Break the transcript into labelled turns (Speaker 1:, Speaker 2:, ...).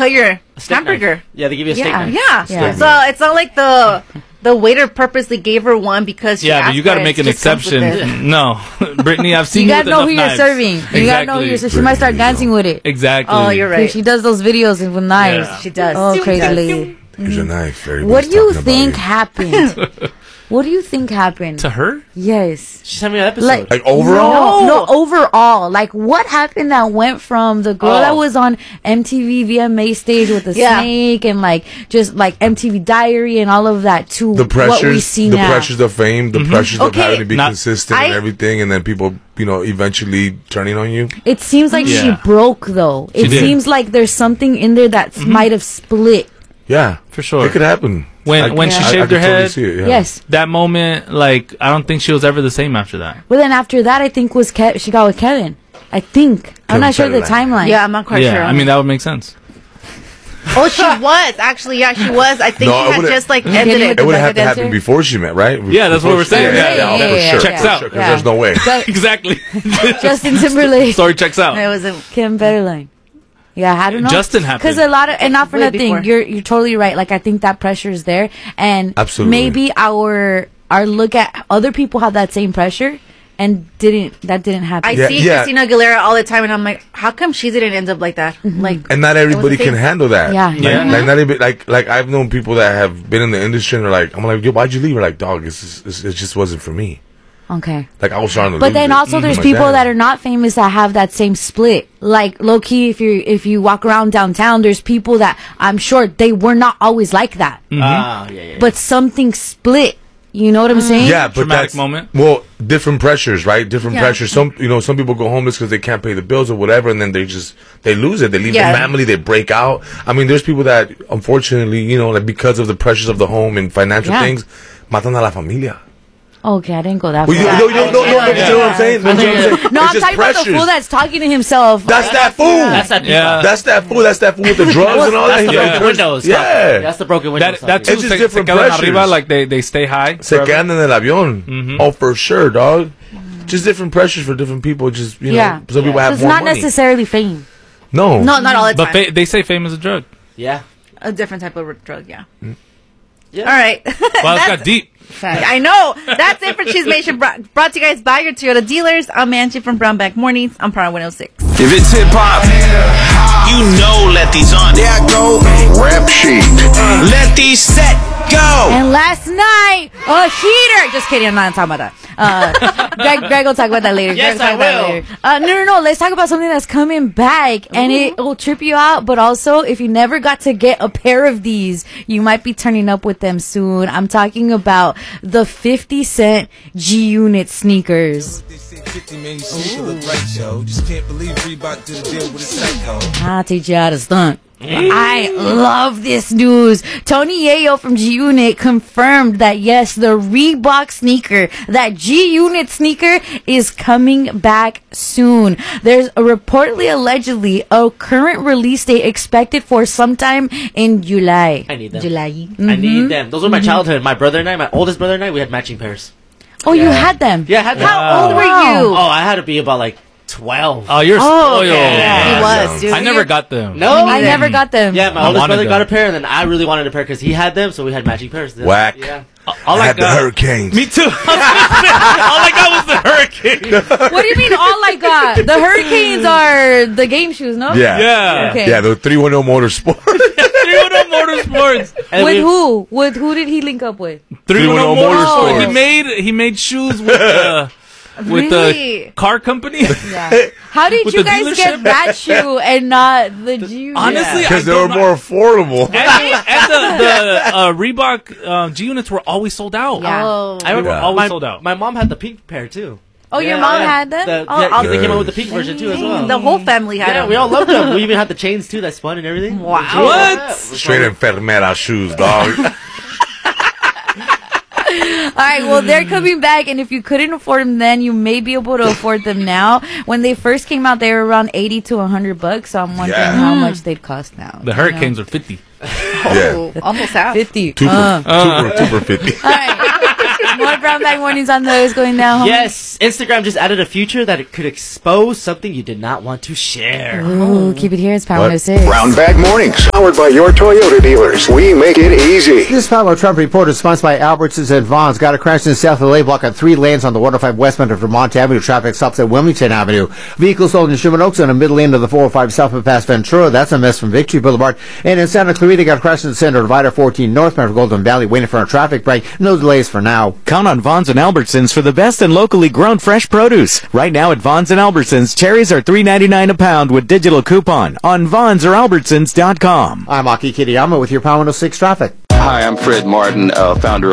Speaker 1: cut your hamburger.
Speaker 2: Knife. Yeah, they give you a steak knife.
Speaker 1: Yeah. So it's not like the waiter purposely gave her one because she asked
Speaker 3: but you got to make an exception. No, Brittany, I've seen you
Speaker 4: got to know who you're serving. You got to know who you're serving. She might start dancing with it.
Speaker 3: Exactly.
Speaker 1: Oh, you're right.
Speaker 4: She does those videos with knives.
Speaker 1: Yeah. She does.
Speaker 4: Oh, crazy lady.
Speaker 5: Here's a knife.
Speaker 4: What do you think happened? What do you think happened
Speaker 3: to her?
Speaker 4: Yes.
Speaker 2: She's having an episode.
Speaker 5: Like overall?
Speaker 4: No, overall. Like, what happened that went from the girl that was on MTV VMA stage with the snake and like just like MTV Diary and all of that to
Speaker 5: the pressures,
Speaker 4: what we see
Speaker 5: the
Speaker 4: now?
Speaker 5: pressures of fame, the pressures of having to be consistent and everything, and then people, eventually turning on you.
Speaker 4: It seems like she broke though. It seems like there's something in there that might have split.
Speaker 5: Yeah,
Speaker 3: for sure.
Speaker 5: It could happen.
Speaker 3: When she shaved her head,
Speaker 5: totally it,
Speaker 4: yes,
Speaker 3: that moment, like I don't think she was ever the same after that.
Speaker 4: Well, then after that, I think she got with Kevin. I think I'm not sure the timeline.
Speaker 1: Yeah, I'm not quite sure.
Speaker 3: Yeah, I mean that would make sense.
Speaker 1: Oh, she was actually. Yeah, she was. I think she had just like ended it.
Speaker 5: It would have to happen before she met, right?
Speaker 3: Yeah, that's what we're saying.
Speaker 5: Yeah, for sure.
Speaker 3: Checks out.
Speaker 5: Because there's no way.
Speaker 3: Exactly.
Speaker 4: Justin Timberlake.
Speaker 3: Story checks out.
Speaker 1: It was
Speaker 4: Kim Federline. Yeah, I don't know.
Speaker 3: Justin happened.
Speaker 4: Because a lot of, and not for nothing,
Speaker 1: before.
Speaker 4: you're totally right. Like, I think that pressure is there. And maybe our look at other people have that same pressure and that didn't happen.
Speaker 1: I see Christina Aguilera all the time and I'm like, how come she didn't end up like that? Like,
Speaker 5: and not everybody can handle that.
Speaker 4: Yeah.
Speaker 5: Like not even like I've known people that have been in the industry and they're like, I'm like, yo, why'd you leave? They're like, dog, it just wasn't for me.
Speaker 4: Okay.
Speaker 5: Like I was trying to.
Speaker 4: But then also there's people that are not famous that have that same split. Like low key, if you walk around downtown, there's people that I'm sure they were not always like that. But something split. You know what I'm saying?
Speaker 5: Yeah, but
Speaker 3: dramatic moment.
Speaker 5: Well, different pressures, right? Different pressures. Some people go homeless because they can't pay the bills or whatever, and then they lose it. They leave their family. They break out. I mean, there's people that unfortunately, like because of the pressures of the home and financial things, matan a la familia.
Speaker 4: Okay, I didn't go that far.
Speaker 5: No, you know what I'm saying?
Speaker 4: No, I'm talking about the fool that's talking to himself.
Speaker 5: That's that fool. That's that fool. That's that fool with the drugs and all that.
Speaker 2: That's the broken windows.
Speaker 5: Yeah.
Speaker 2: That's the broken windows.
Speaker 3: That's
Speaker 5: just different pressures.
Speaker 3: Arriba, like they stay high.
Speaker 5: Se quedan en el avión. Oh, for sure, dog. Just different pressures for different people. Just, some people have
Speaker 4: it's
Speaker 5: more
Speaker 4: not
Speaker 5: money.
Speaker 4: necessarily fame.
Speaker 5: No,
Speaker 1: not all the time.
Speaker 3: But they say fame is a drug.
Speaker 2: Yeah.
Speaker 1: A different type of drug, yeah. All right.
Speaker 3: Well, it's got deep.
Speaker 1: I know. That's it for Chismation. Brought to you guys by your Toyota dealers. I'm Angie from Brownback Mornings. I'm Power 106.
Speaker 6: If it's hip hop, let these on. There I go.
Speaker 5: Rap sheet.
Speaker 6: Let these set go.
Speaker 4: And last night, a heater. Just kidding. I'm not talking about that. Greg will talk about that later.
Speaker 2: Yes, I will.
Speaker 4: No. Let's talk about something that's coming back, and it will trip you out. But also, if you never got to get a pair of these, you might be turning up with them soon. I'm talking about the 50 Cent G-Unit sneakers. I'll teach you how to stunt. I love this news. Tony Yayo from G-Unit confirmed that yes, the Reebok sneaker, that G-Unit sneaker is coming back soon. There's allegedly a current release date expected for sometime in July.
Speaker 2: I need them.
Speaker 4: July. Mm-hmm.
Speaker 2: I need them. Those were my childhood. My brother and I, my oldest brother and I, we had matching pairs.
Speaker 4: Oh, you had them?
Speaker 2: Yeah, I had them.
Speaker 1: How old were you?
Speaker 2: Oh, I had to be about like 12.
Speaker 3: Oh, you're spoiled.
Speaker 1: Yeah. He was, dude.
Speaker 3: I never got them.
Speaker 2: No,
Speaker 4: I never got them.
Speaker 2: Yeah, my oldest brother got a pair, and then I really wanted a pair because he had them, so we had matching pairs.
Speaker 5: Whack.
Speaker 2: Yeah.
Speaker 5: I had the Hurricanes.
Speaker 3: Me too. All I got was the Hurricane.
Speaker 4: What do you mean all I got? The Hurricanes are the game shoes, no?
Speaker 3: Yeah.
Speaker 4: Okay.
Speaker 5: Yeah, the 310 Motorsport.
Speaker 3: 310 Motorsports.
Speaker 4: With who? With who did he link up with?
Speaker 5: 310 Motorsports.
Speaker 3: He made shoes with the car company.
Speaker 4: Yeah. How did you guys get that shoe and not the G?
Speaker 3: Honestly,
Speaker 5: because they were more affordable.
Speaker 3: And the Reebok G units were always sold out.
Speaker 4: Yeah.
Speaker 1: Oh.
Speaker 2: I remember
Speaker 3: always sold out.
Speaker 2: My mom had the pink pair too.
Speaker 4: Oh, your mom had them?
Speaker 2: They came out with the pink version too as well.
Speaker 1: The whole family had them.
Speaker 2: We all loved them. We even had the chains too that spun and everything.
Speaker 1: Wow.
Speaker 3: What?
Speaker 5: Straight enfermera shoes, dog.
Speaker 4: All right, well, they're coming back, and if you couldn't afford them then, you may be able to afford them now. When they first came out, they were around $80 to $100, so I'm wondering how much they'd cost now.
Speaker 3: The Hurricanes are 50.
Speaker 1: Oh, almost half.
Speaker 4: 50.
Speaker 5: Two for 50.
Speaker 4: All right. More Brown Bag Mornings on those going down.
Speaker 2: Yes, Instagram just added a feature that it could expose something you did not want to share.
Speaker 4: Ooh, keep it here. It's Power 106.
Speaker 7: Brown Bag Mornings, powered by your Toyota dealers. We make it easy.
Speaker 8: This Pablo Trump report is sponsored by Albertsons and Vaughn's. Got a crash in the south of the lane block on 3 lanes on the 105 westbound of Vermont Avenue. Traffic stops at Wilmington Avenue. Vehicles sold in Sherman Oaks on the middle end of the 405 south of past Ventura. That's a mess from Victory Boulevard. And in Santa Clarita, got a crash in the center of Divider 14 northbound of Golden Valley, waiting for a traffic break. No delays for now.
Speaker 9: Count on Vaughn's and Albertsons for the best and locally grown fresh produce. Right now at Vaughn's and Albertsons, cherries are $3.99 a pound with digital coupon on Vaughn's or Albertsons.com.
Speaker 8: I'm Aki Kitayama with your Power 106 traffic.
Speaker 10: Hi, I'm Fred Martin, founder of